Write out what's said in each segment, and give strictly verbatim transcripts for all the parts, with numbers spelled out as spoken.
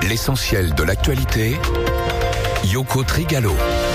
L'essentiel de l'actualité, Yoko Trigalo.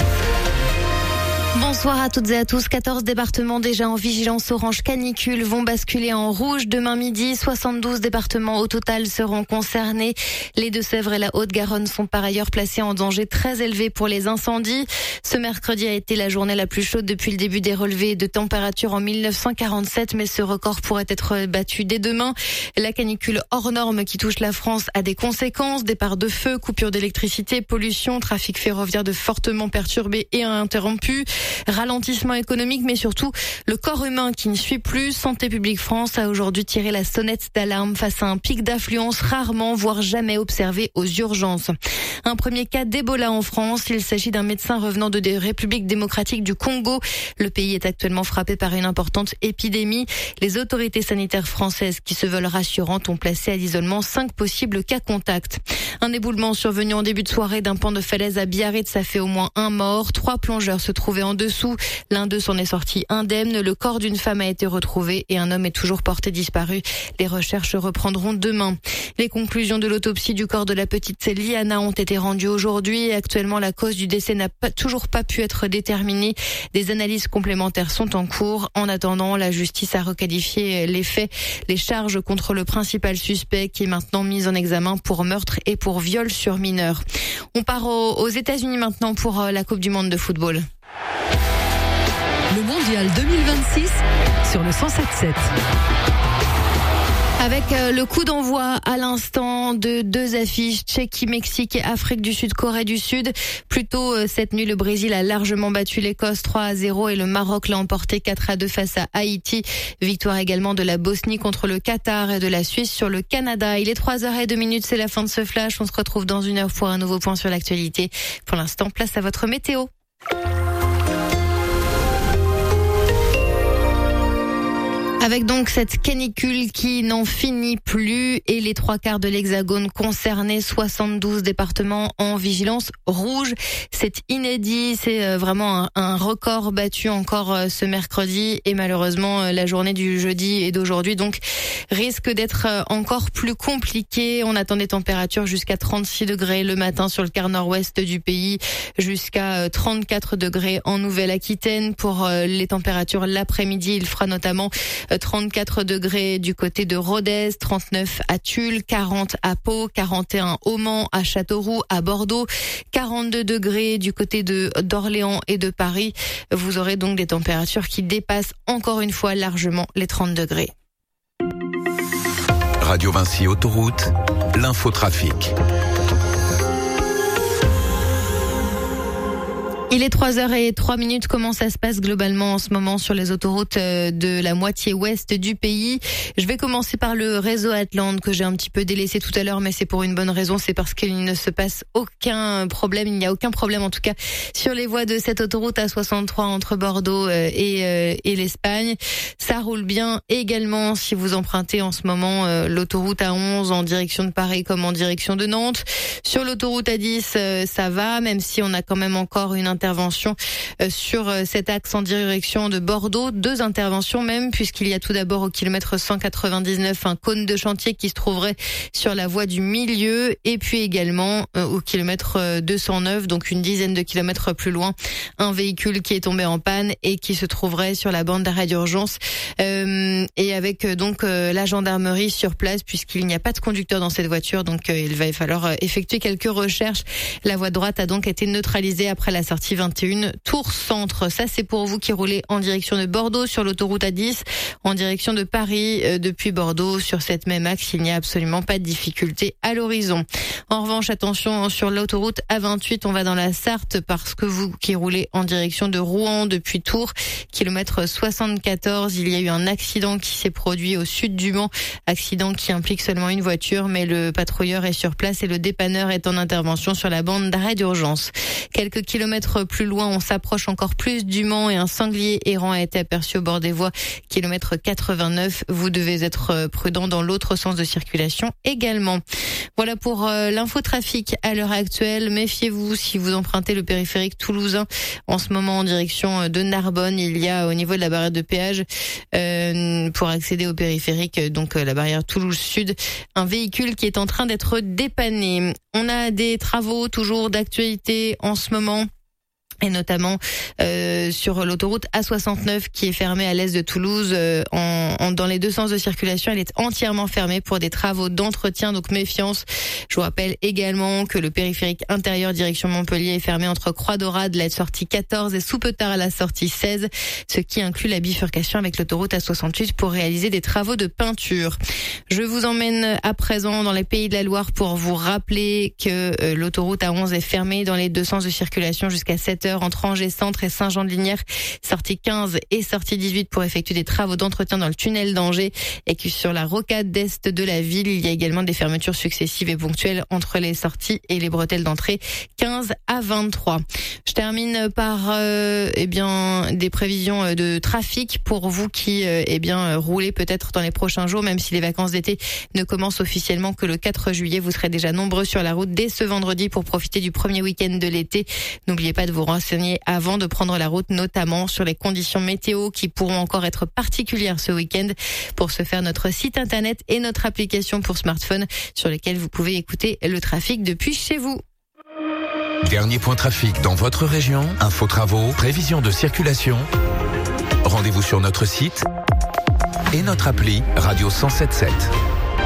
Bonsoir à toutes et à tous. quatorze départements déjà en vigilance orange canicule vont basculer en rouge demain midi. soixante-douze départements au total seront concernés. Les Deux-Sèvres et la Haute-Garonne sont par ailleurs placés en danger très élevé pour les incendies. Ce mercredi a été la journée la plus chaude depuis le début des relevés de température en mille neuf cent quarante-sept, mais ce record pourrait être battu dès demain. La canicule hors norme qui touche la France a des conséquences. Départ de feu, coupure d'électricité, pollution, trafic ferroviaire de fortement perturbé et interrompu. Ralentissement économique, mais surtout le corps humain qui ne suit plus. Santé publique France a aujourd'hui tiré la sonnette d'alarme face à un pic d'affluence rarement, voire jamais observé aux urgences. Un premier cas d'Ebola en France. Il s'agit d'un médecin revenant de la République démocratique du Congo. Le pays est actuellement frappé par une importante épidémie. Les autorités sanitaires françaises, qui se veulent rassurantes, ont placé à l'isolement cinq possibles cas contacts. Un éboulement survenu en début de soirée d'un pan de falaise à Biarritz, ça fait au moins un mort. Trois plongeurs se trouvaient en dessous. L'un d'eux s'en est sorti indemne. Le corps d'une femme a été retrouvé et un homme est toujours porté disparu. Les recherches reprendront demain. Les conclusions de l'autopsie du corps de la petite Liana ont été rendues aujourd'hui. Actuellement, la cause du décès n'a pas, toujours pas pu être déterminée. Des analyses complémentaires sont en cours. En attendant, la justice a requalifié les faits, les charges contre le principal suspect qui est maintenant mis en examen pour meurtre et pour viol sur mineur. On part aux, aux États-Unis maintenant pour la Coupe du Monde de football. Le mondial deux mille vingt-six sur le cent sept sept. Avec le coup d'envoi à l'instant de deux affiches, Tchéquie, Mexique et Afrique du Sud, Corée du Sud. Plus tôt cette nuit, le Brésil a largement battu l'Écosse trois à zéro et le Maroc l'a emporté quatre à deux face à Haïti. Victoire également de la Bosnie contre le Qatar et de la Suisse sur le Canada. Il est trois heures zéro deux, c'est la fin de ce flash. On se retrouve dans une heure pour un nouveau point sur l'actualité. Pour l'instant, place à votre météo. Avec donc cette canicule qui n'en finit plus et les trois quarts de l'Hexagone concernés, soixante-douze départements en vigilance rouge. C'est inédit, c'est vraiment un, un record battu encore ce mercredi et malheureusement la journée du jeudi et d'aujourd'hui donc risque d'être encore plus compliquée. On attend des températures jusqu'à trente-six degrés le matin sur le quart nord-ouest du pays, jusqu'à trente-quatre degrés en Nouvelle-Aquitaine. Pour les températures l'après-midi, il fera notamment trente-quatre degrés du côté de Rodez, trente-neuf à Tulle, quarante à Pau, quarante et un au Mans, à Châteauroux, à Bordeaux, quarante-deux degrés du côté de d'Orléans et de Paris. Vous aurez donc des températures qui dépassent encore une fois largement les trente degrés. Radio Vinci Autoroute, l'infotrafic. Il est trois heures zéro trois. Comment ça se passe globalement en ce moment sur les autoroutes de la moitié ouest du pays? Je vais commencer par le réseau Atlante que j'ai un petit peu délaissé tout à l'heure, mais c'est pour une bonne raison. C'est parce qu'il ne se passe aucun problème. Il n'y a aucun problème en tout cas sur les voies de cette autoroute A soixante-trois entre Bordeaux et, et l'Espagne. Ça roule bien également si vous empruntez en ce moment l'autoroute A onze en direction de Paris comme en direction de Nantes. Sur l'autoroute A dix, ça va, même si on a quand même encore une intervention sur cet axe en direction de Bordeaux. Deux interventions même, puisqu'il y a tout d'abord au kilomètre cent quatre-vingt-dix-neuf un cône de chantier qui se trouverait sur la voie du milieu, et puis également au kilomètre deux cent neuf, donc une dizaine de kilomètres plus loin, un véhicule qui est tombé en panne et qui se trouverait sur la bande d'arrêt d'urgence, euh, et avec donc la gendarmerie sur place, puisqu'il n'y a pas de conducteur dans cette voiture, donc il va falloir effectuer quelques recherches. La voie droite a donc été neutralisée après la sortie vingt et un Tours Centre. Ça, c'est pour vous qui roulez en direction de Bordeaux sur l'autoroute A dix, en direction de Paris euh, depuis Bordeaux. Sur cette même axe, il n'y a absolument pas de difficulté à l'horizon. En revanche, attention, sur l'autoroute A vingt-huit, on va dans la Sarthe parce que vous qui roulez en direction de Rouen depuis Tours, kilomètre soixante-quatorze, il y a eu un accident qui s'est produit au sud du Mans. Accident qui implique seulement une voiture, mais le patrouilleur est sur place et le dépanneur est en intervention sur la bande d'arrêt d'urgence. Quelques kilomètres kilomètres plus loin, on s'approche encore plus du Mans et un sanglier errant a été aperçu au bord des voies, kilomètre quatre-vingt-neuf. Vous devez être prudent dans l'autre sens de circulation également. Voilà pour euh, l'infotrafic à l'heure actuelle. Méfiez-vous si vous empruntez le périphérique toulousain en ce moment en direction de Narbonne. Il y a au niveau de la barrière de péage euh, pour accéder au périphérique, donc euh, la barrière Toulouse Sud, un véhicule qui est en train d'être dépanné. On a des travaux toujours d'actualité en ce moment. Et notamment euh, sur l'autoroute A soixante-neuf qui est fermée à l'est de Toulouse, euh, en, en, dans les deux sens de circulation, elle est entièrement fermée pour des travaux d'entretien, donc méfiance. Je vous rappelle également que le périphérique intérieur direction Montpellier est fermé entre Croix-d'Orade, la sortie quatorze, et Soupetard à la sortie seize, ce qui inclut la bifurcation avec l'autoroute A soixante-huit pour réaliser des travaux de peinture. Je vous emmène à présent dans les Pays de la Loire pour vous rappeler que euh, l'autoroute A onze est fermée dans les deux sens de circulation jusqu'à sept heures entre Angers Centre et Saint-Jean-de-Lignières, sortie quinze et sortie dix-huit pour effectuer des travaux d'entretien dans le tunnel d'Angers, et que sur la rocade d'est de la ville, il y a également des fermetures successives et ponctuelles entre les sorties et les bretelles d'entrée quinze à vingt-trois. Je termine par euh, eh bien des prévisions de trafic pour vous qui euh, eh bien roulez peut-être dans les prochains jours, même si les vacances d'été ne commencent officiellement que le quatre juillet. Vous serez déjà nombreux sur la route dès ce vendredi pour profiter du premier week-end de l'été. N'oubliez pas de vous renseigner avant de prendre la route, notamment sur les conditions météo qui pourront encore être particulières ce week-end. Pour ce faire, notre site internet et notre application pour smartphone sur lesquels vous pouvez écouter le trafic depuis chez vous. Dernier point trafic dans votre région, info travaux, prévision de circulation. Rendez-vous sur notre site et notre appli Radio cent sept sept.